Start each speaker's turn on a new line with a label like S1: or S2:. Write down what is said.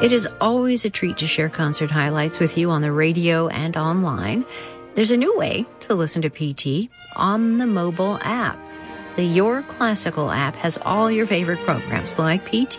S1: It is always a treat to share concert highlights with you on the radio and online. There's a new way to listen to PT on the mobile app. The Your Classical app has all your favorite programs like PT